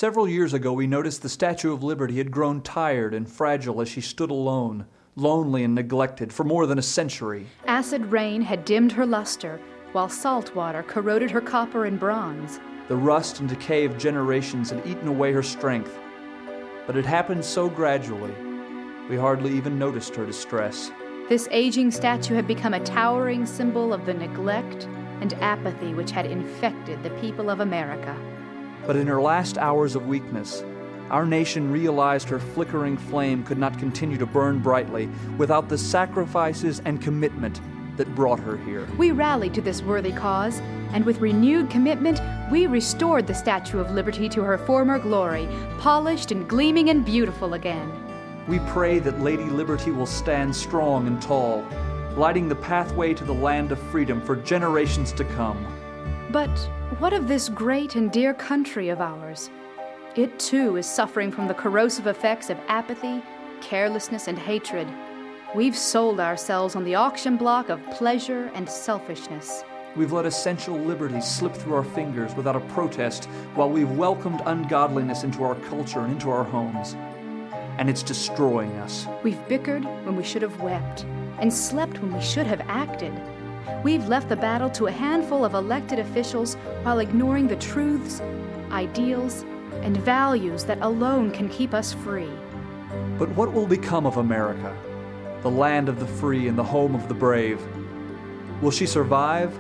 Several years ago, we noticed the Statue of Liberty had grown tired and fragile as she stood alone, lonely and neglected, for more than a century. Acid rain had dimmed her luster, while salt water corroded her copper and bronze. The rust and decay of generations had eaten away her strength, but it happened so gradually, we hardly even noticed her distress. This aging statue had become a towering symbol of the neglect and apathy which had infected the people of America. But in her last hours of weakness, our nation realized her flickering flame could not continue to burn brightly without the sacrifices and commitment that brought her here. We rallied to this worthy cause, and with renewed commitment, we restored the Statue of Liberty to her former glory, polished and gleaming and beautiful again. We pray that Lady Liberty will stand strong and tall, lighting the pathway to the land of freedom for generations to come. But what of this great and dear country of ours? It too is suffering from the corrosive effects of apathy, carelessness, and hatred. We've sold ourselves on the auction block of pleasure and selfishness. We've let essential liberties slip through our fingers without a protest, while we've welcomed ungodliness into our culture and into our homes. And it's destroying us. We've bickered when we should have wept, and slept when we should have acted. We've left the battle to a handful of elected officials while ignoring the truths, ideals, and values that alone can keep us free. But what will become of America, the land of the free and the home of the brave? Will she survive,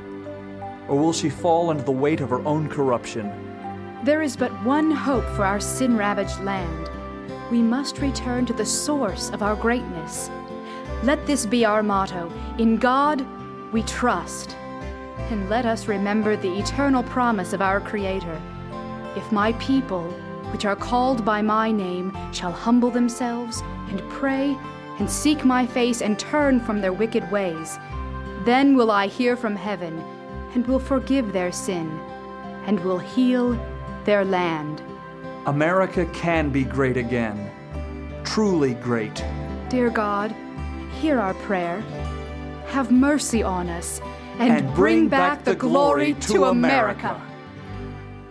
or will she fall under the weight of her own corruption? There is but one hope for our sin-ravaged land. We must return to the source of our greatness. Let this be our motto: in God we trust. And let us remember the eternal promise of our Creator: if my people, which are called by my name, shall humble themselves and pray and seek my face and turn from their wicked ways, then will I hear from heaven and will forgive their sin and will heal their land. America can be great again, truly great. Dear God, hear our prayer. Have mercy on us and bring back the glory to America.